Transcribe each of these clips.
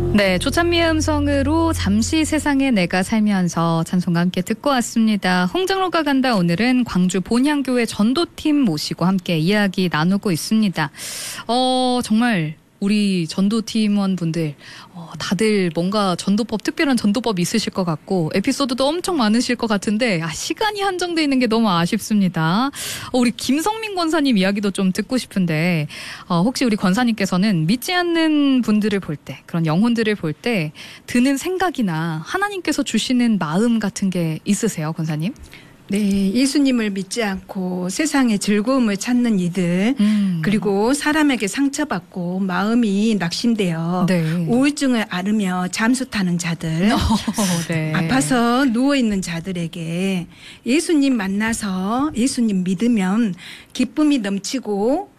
네, 조찬미의 음성으로 잠시 세상에 내가 살면서 찬송과 함께 듣고 왔습니다. 홍장로가 간다. 오늘은 광주 본향교회 전도팀 모시고 함께 이야기 나누고 있습니다. 정말 우리 전도팀원분들 다들 뭔가 전도법, 특별한 전도법이 있으실 것 같고 에피소드도 엄청 많으실 것 같은데 시간이 한정되어 있는 게 너무 아쉽습니다. 우리 김성민 권사님 이야기도 좀 듣고 싶은데 혹시 우리 권사님께서는 믿지 않는 분들을 볼 때, 그런 영혼들을 볼 때 드는 생각이나 하나님께서 주시는 마음 같은 게 있으세요, 권사님? 네, 예수님을 믿지 않고 세상의 즐거움을 찾는 이들, 그리고 사람에게 상처받고 마음이 낙심되어 네. 우울증을 앓으며 잠수 타는 자들, 네. 아파서 누워있는 자들에게 예수님 만나서 예수님 믿으면 기쁨이 넘치고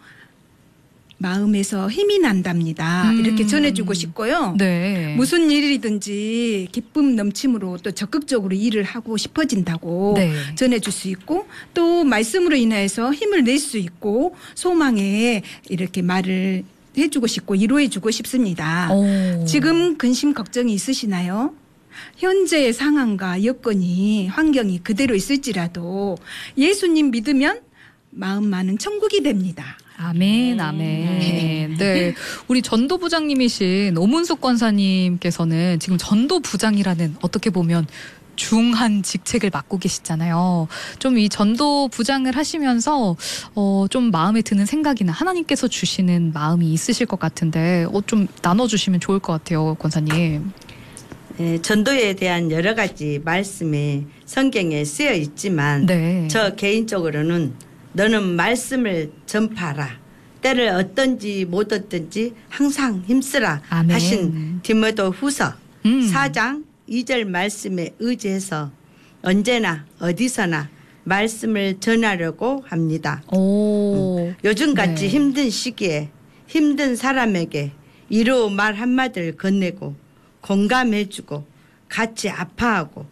마음에서 힘이 난답니다. 이렇게 전해주고 싶고요. 네. 무슨 일이든지 기쁨 넘침으로 또 적극적으로 일을 하고 싶어진다고 네. 전해줄 수 있고, 또 말씀으로 인해서 힘을 낼 수 있고 소망에 이렇게 말을 해주고 싶고 위로해주고 싶습니다. 지금 근심 걱정이 있으시나요? 현재의 상황과 여건이 환경이 그대로 있을지라도 예수님 믿으면 마음만은 천국이 됩니다. 아멘, 아멘. 네. 우리 전도부장님이신 오문숙 권사님께서는 지금 전도부장이라는 어떻게 보면 중한 직책을 맡고 계시잖아요. 좀 이 전도부장을 하시면서 좀 마음에 드는 생각이나 하나님께서 주시는 마음이 있으실 것 같은데 좀 나눠주시면 좋을 것 같아요, 권사님. 네, 전도에 대한 여러 가지 말씀이 성경에 쓰여 있지만 네. 저 개인적으로는 너는 말씀을 전파하라. 때를 어떤지 못 어떤지 항상 힘쓰라. 아멘. 하신 디모데 후서 4장 2절 말씀에 의지해서 언제나 어디서나 말씀을 전하려고 합니다. 요즘같이 네. 힘든 시기에 힘든 사람에게 위로 말 한마디를 건네고 공감해주고 같이 아파하고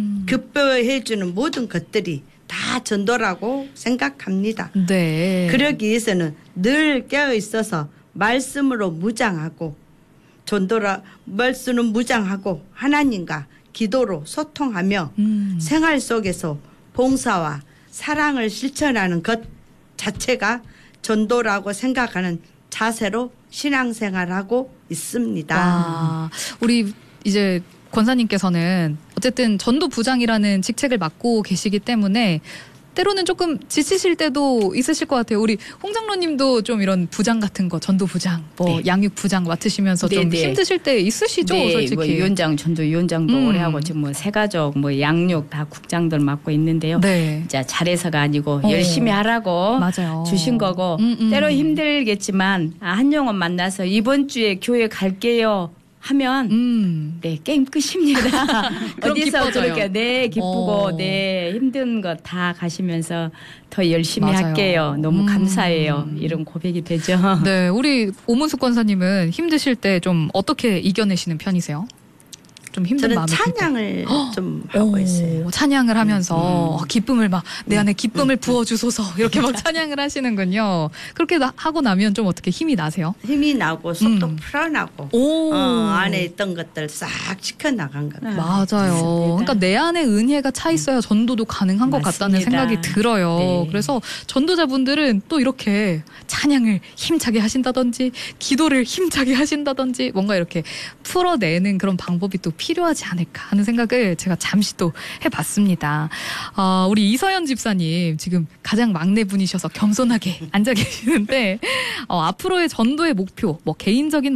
기뻐해주는 모든 것들이 다 전도라고 생각합니다. 네. 그러기 위해서는 늘 깨어 있어서 말씀으로 무장하고 전도라 말씀은 무장하고 하나님과 기도로 소통하며 생활 속에서 봉사와 사랑을 실천하는 것 자체가 전도라고 생각하는 자세로 신앙생활하고 있습니다. 와, 우리 이제 권사님께서는 어쨌든 전도부장이라는 직책을 맡고 계시기 때문에 때로는 조금 지치실 때도 있으실 것 같아요. 우리 홍장로님도 좀 이런 부장 같은 거, 전도부장, 네. 양육부장 맡으시면서 좀 네. 힘드실 때 있으시죠, 네, 솔직히. 뭐 위원장, 전도위원장도 오래 하고 지금 새가족, 양육 다 국장들 맡고 있는데요. 네. 진짜 잘해서가 아니고 열심히 하라고 맞아요. 주신 거고 때로 힘들겠지만 한 영혼 만나서 이번 주에 교회 갈게요. 하면 네 게임 끝입니다. 그럼 어디서 기뻐져요. 그렇게 기쁘고 힘든 거 다 가시면서 더 열심히 맞아요. 할게요. 너무 감사해요. 이런 고백이 되죠. 네, 우리 오문숙 권사님은 힘드실 때 좀 어떻게 이겨내시는 편이세요? 좀 힘든 저는 마음이 들 때. 찬양을 좀 하고 있어요. 찬양을 하면서 기쁨을 막 내 안에 기쁨을 부어주소서 이렇게 막 찬양을 하시는군요. 그렇게 하고 나면 좀 어떻게 힘이 나세요? 힘이 나고 속도 풀어나고 오. 안에 있던 것들 싹 지켜나간 것 같아요. 맞아요. 그러니까 내 안에 은혜가 차 있어야 전도도 가능한 것 같다는 맞습니다. 생각이 들어요. 네. 그래서 전도자분들은 또 이렇게 찬양을 힘차게 하신다든지 기도를 힘차게 하신다든지 뭔가 이렇게 풀어내는 그런 방법이 또 필요하지 않을까 하는 생각을 제가 잠시 또 해봤습니다. 우리 이서연 집사님 지금 가장 막내 분이셔서 겸손하게 앉아 계시는데 앞으로의 전도의 목표, 뭐 개인적인